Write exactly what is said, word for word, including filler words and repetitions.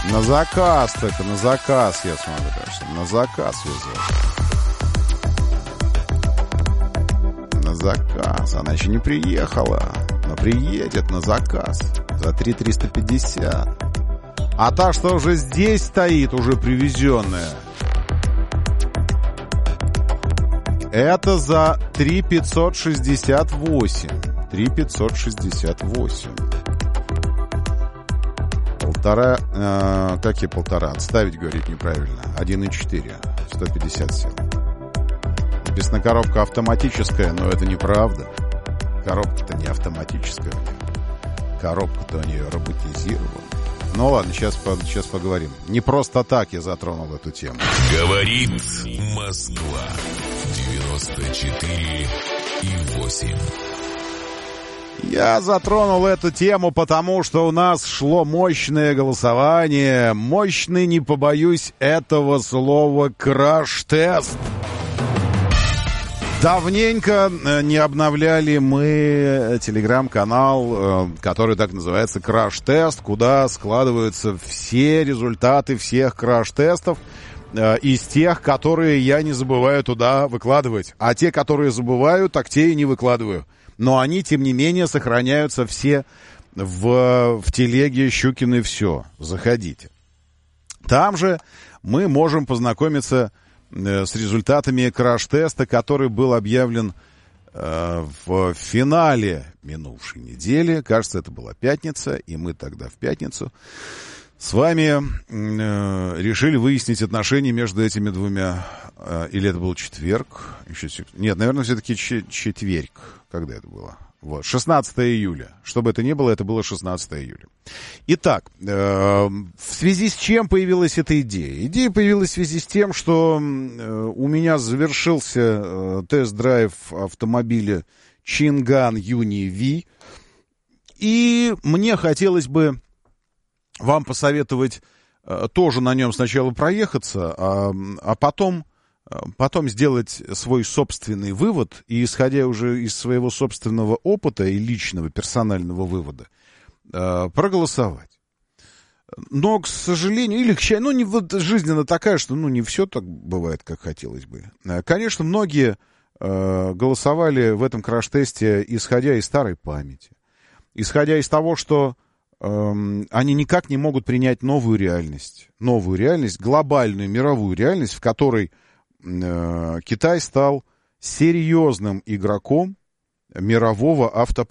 На заказ только, на заказ, я смотрю, конечно. На заказ везет. На заказ. Она еще не приехала, но приедет на заказ. За три триста пятьдесят. А та, что уже здесь стоит, уже привезенная, это за три пятьсот шестьдесят восемь. три пятьсот шестьдесят восемь. Полтора, э, как и полтора? Отставить, говорить неправильно. один и четыре. сто пятьдесят сил. Написано, коробка автоматическая, но это неправда. Коробка-то не автоматическая. Коробка-то у нее роботизирована. Ну ладно, сейчас, сейчас поговорим. Не просто так я затронул эту тему. Говорит Москва. девяносто четыре и восемь. Я затронул эту тему, потому что у нас шло мощное голосование. Мощный, не побоюсь этого слова, краш-тест. Давненько не обновляли мы телеграм-канал, который так называется «Краш-тест», куда складываются все результаты всех краш-тестов из тех, которые я не забываю туда выкладывать. А те, которые забываю, так те и не выкладываю. Но они, тем не менее, сохраняются все в, в телеге Щукиной «Все». Заходите. Там же мы можем познакомиться с результатами краш-теста, который был объявлен э, в финале минувшей недели. Кажется, это была пятница, и мы тогда в пятницу с вами э, решили выяснить отношения между этими двумя. Э, или это был четверг? Еще сек... Нет, наверное, все-таки ч- четверг. Когда это было? Вот, шестнадцатое июля. Что бы это ни было, это было шестнадцатое июля. Итак, э, в связи с чем появилась эта идея? Идея появилась в связи с тем, что э, у меня завершился э, тест-драйв автомобиля Чинган Юни Ви. И мне хотелось бы вам посоветовать э, тоже на нем сначала проехаться, а, а потом... потом сделать свой собственный вывод и, исходя уже из своего собственного опыта и личного персонального вывода, проголосовать. Но, к сожалению, или к счастью, ну, не, вот жизненно такая, что ну, не все так бывает, как хотелось бы. Конечно, многие голосовали в этом краш-тесте, исходя из старой памяти, исходя из того, что они никак не могут принять новую реальность, новую реальность, глобальную мировую реальность, в которой Китай стал серьезным игроком мирового автопроизводства.